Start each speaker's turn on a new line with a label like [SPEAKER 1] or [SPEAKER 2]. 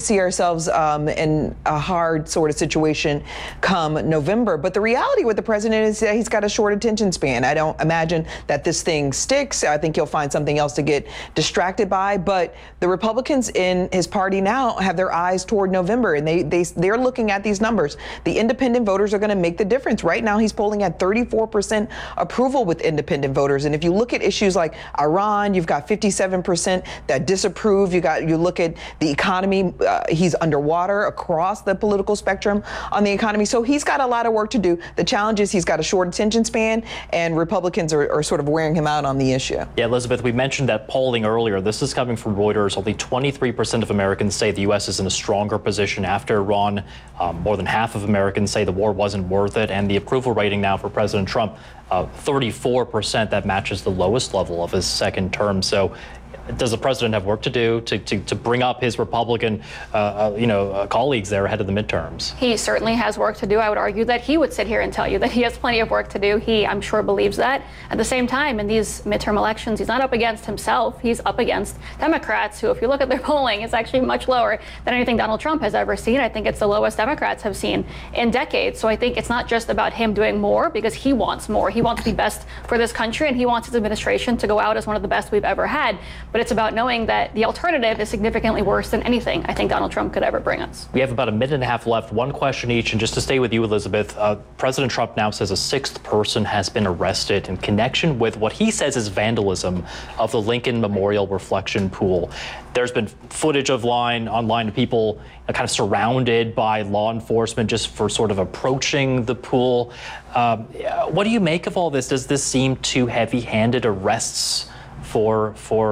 [SPEAKER 1] see ourselves in a hard sort of situation come November. But the reality with the president is that he's got a short attention span. I don't imagine that this thing sticks. I think he'll find something else to get distracted by. But the Republicans in his party now have their eyes toward November, and they're looking at these numbers. The independent voters are going to make the difference. Right now, he's polling at 34% approval with independent voters. And if you look at issues like Iran, you've got 57% that disapprove. You look at the economy, he's underwater across the political spectrum on the economy. So he's got a lot of work to do. The challenge is he's got a short attention span, and Republicans are sort of wearing him out on the issue.
[SPEAKER 2] Yeah, Elizabeth, we mentioned that polling earlier. This is coming from Reuters. Only 23% of Americans say the U.S. is in a stronger position after Iran. More than half of Americans say the war wasn't worth it. And the approval rating now for President Trump, 34%. That matches the lowest level of his second term. So does the president have work to do to bring up his Republican, colleagues there ahead of the midterms?
[SPEAKER 3] He certainly has work to do. I would argue that he would sit here and tell you that he has plenty of work to do. He, I'm sure, believes that. At the same time, in these midterm elections, he's not up against himself. He's up against Democrats who, if you look at their polling, is actually much lower than anything Donald Trump has ever seen. I think it's the lowest Democrats have seen in decades. So I think it's not just about him doing more, because he wants more. He wants to be best for this country, and he wants his administration to go out as one of the best we've ever had. But it's about knowing that the alternative is significantly worse than anything I think Donald Trump could ever bring us.
[SPEAKER 2] We have about a minute and a half left. One question each, and just to stay with you, Elizabeth, President Trump now says a sixth person has been arrested in connection with what he says is vandalism of the Lincoln Memorial Reflection Pool. There's been footage online of people kind of surrounded by law enforcement just for sort of approaching the pool. What do you make of all this? Does this seem too heavy-handed arrests for